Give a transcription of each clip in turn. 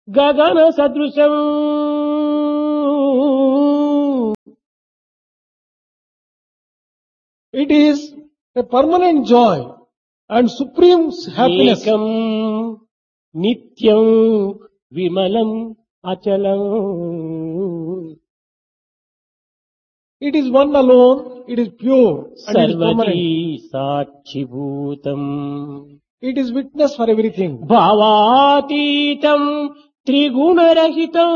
గగన సదృశం It is a permanent joy and supreme happiness. ఏకం నిత్యం విమలం అచలం. It is one alone, it is pure and it is సర్వదీ permanent. సాక్షిభూతం It is witness for everything. భావాతీతం త్రిగుణరహితం.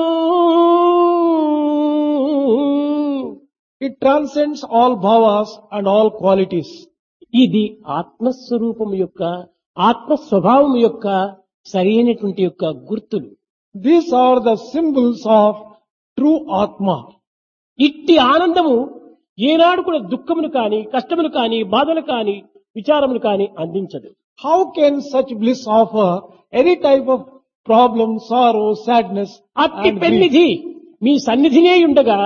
It transcends all bhavas and all qualities. ఇది ఆత్మస్వరూపం యొక్క ఆత్మస్వభావం యొక్క సరైనటువంటి యొక్క గుర్తులు. These are the symbols of true Atma. ఇట్టి ఆనందము ఏనాడు కూడా దుఃఖమును కాని కష్టమును కాని బాధలు కాని విచారములు కాని అందించదు. How can such bliss offer any type of problem, sorrow, sadness అట్టి and grief? పెన్నిధి మీ సన్నిధినే ఉండగా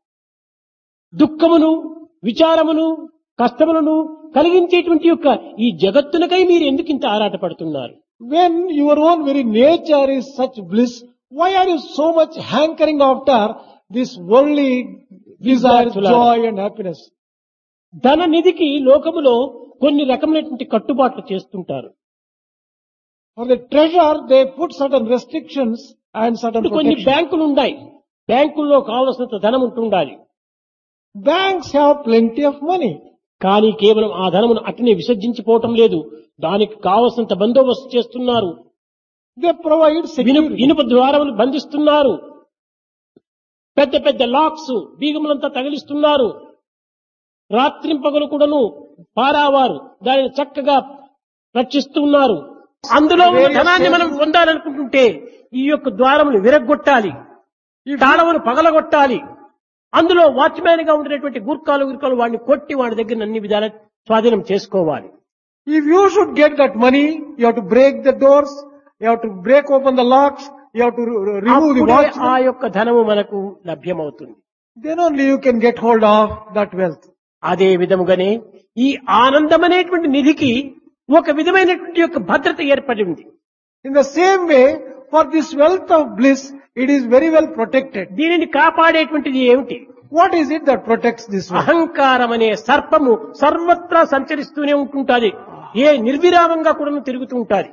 దుఃఖమును విచారమును కష్టములను కలిగించేటువంటి యొక్క ఈ జగత్తునకై మీరు ఎందుకు ఇంత ఆరాటపడుతున్నారు? When your own very nature is such bliss, why are you so much hankering after this worldly desire, joy and happiness? ధన నిధికి లోకములో కొన్ని రకమైనటువంటి కట్టుబాట్లు చేస్తుంటారు. For the treasure, they put certain restrictions and certain ఇప్పుడు కొన్ని protections. బ్యాంకులు ఉన్నాయి. బ్యాంకుల్లో కావలసినంత ధనం ఉంటుండాలి. Banks have plenty of money. కానీ కేవలం ఆ ధనమును అట్నే విసర్జించిపోవటం లేదు. దానికి కావలసినంత బందోబస్తు చేస్తున్నారు. They provide security. ఇనుప ద్వారములు బంధిస్తున్నారు. పెద్ద పెద్ద లాక్స్ బీగములంతా తగిలిస్తున్నారు. రాత్రింపగలు కూడాను పారావారు దానిని చక్కగా రక్షిస్తున్నారు. అందులో ఉన్న ధనాన్ని మనం పొందాలనుకుంటుంటే ఈ యొక్క ద్వారములు విరగ్గొట్టాలి, తాళములు పగలగొట్టాలి. అందులో వాచ్మ్యాన్ గా ఉండేటువంటి గుర్కాలు వాడిని కొట్టి వాడి దగ్గర అన్ని విధాల స్వాధీనం చేసుకోవాలి. If you should get that money, you have to break the doors, you have to break open the locks, you have to remove the అప్పుడే watch. ఆ యొక్క ధనము మనకు లభ్యమవుతుంది. Then only you can get hold of that wealth. అదే విధముగానే ఈ ఆనందం అనేటువంటి నిధికి ఒక విధమైనటువంటి యొక్క భద్రత ఏర్పడి ఉంది. In the same way, for this wealth of bliss, it is very well protected. దీనిని కాపాడేటువంటిది ఏమిటి? What is it that protects this wealth? అహంకారం అనే సర్పము సర్వత్రా సంచరిస్తూనే ఉంటుంటాది. ఏ నిర్విరామంగా కూడా తిరుగుతూ ఉంటాది.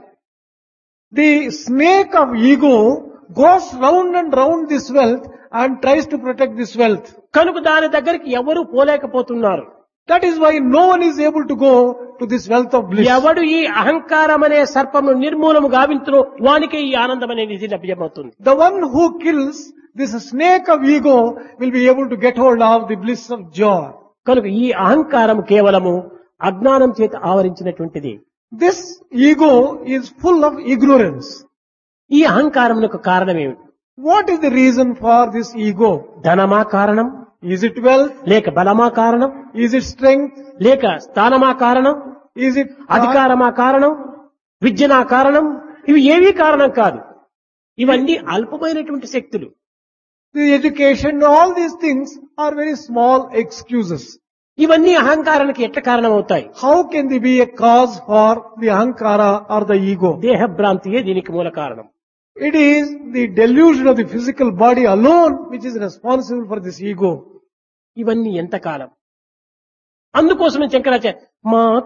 The snake of ego goes round and round this wealth and tries to protect this wealth. కనుక దాని దగ్గరికి ఎవరూ పోలేకపోతున్నారు. That is why no one is able to go to this wealth of bliss. ఎవడు ఈ అహంకారం అనే సర్పము నిర్మూలము గావించునో వానికే ఈ ఆనందం అనే నిధి లభ్యమవుతుంది. The one who kills this snake of ego will be able to get hold of the bliss of joy. కనుక ఈ అహంకారం కేవలము అజ్ఞానం చేత ఆవరించినటువంటిది. This ego is full of ignorance. ఈ అహంకారమునకు కారణం ఏమిటి? What is the reason for this ego? ధనమా కారణం? Is it wealth? లేక బలమా కారణం? Is it strength? లేక స్థానమా కారణం? Is it అధికారమా కారణం? విద్యనా కారణం? ఇవి ఏవీ కారణం కాదు. ఇవన్నీ అల్పమైనటువంటి శక్తులు. the education? All these things are very small excuses. ఇవన్నీ అహంకారానికి ఎట్లా కారణం అవుతాయి? How can they be a cause for the ahankara or the ego? దేహభ్రాంతియే దీనికి మూల కారణం. It is the delusion of the physical body alone which is responsible for this ego. ఇవన్నీ ఎంతకాలం? అందుకోసమే శంకరాచార్య మా